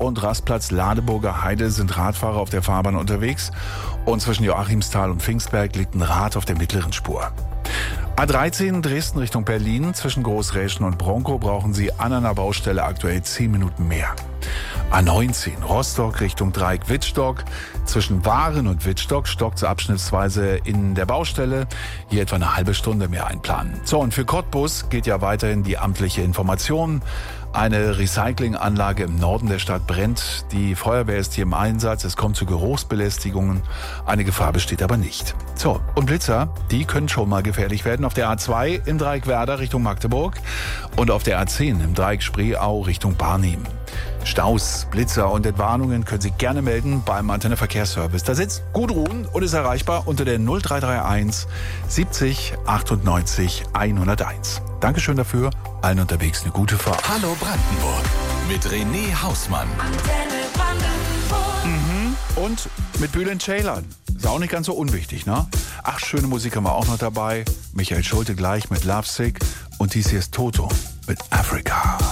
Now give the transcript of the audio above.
und Rastplatz Ladeburger Heide sind Radfahrer auf der Fahrbahn unterwegs. Und zwischen Joachimsthal und Pfingstberg liegt ein Rad auf der mittleren Spur. A13 Dresden Richtung Berlin. Zwischen Großräschen und Bronkow brauchen Sie an einer Baustelle aktuell 10 Minuten mehr. A19 Rostock Richtung Dreieck Wittstock. Zwischen Waren und Wittstock stockt es abschnittsweise in der Baustelle. Hier etwa eine halbe Stunde mehr einplanen. So, und für Cottbus gilt ja weiterhin die amtliche Information. Eine Recyclinganlage im Norden der Stadt brennt. Die Feuerwehr ist hier im Einsatz. Es kommt zu Geruchsbelästigungen. Eine Gefahr besteht aber nicht. So, und Blitzer, die können schon mal gefährlich werden. Auf der A2 im Dreieck Werder Richtung Magdeburg und auf der A10 im Dreieck Spreeau Richtung Barnim. Staus, Blitzer und Entwarnungen können Sie gerne melden beim Antenne Verkehrsservice. Da sitzt Gudrun und ist erreichbar unter der 0331 70 98 101. Dankeschön dafür. Allen unterwegs eine gute Fahrt. Hallo Brandenburg mit René Hausmann. Antenne Brandenburg. Und mit Bülent Ceylan. Ist auch nicht ganz so unwichtig, ne? Ach, schöne Musik haben wir auch noch dabei. Michael Schulte gleich mit Lovesick. Und dies hier ist Toto mit Africa.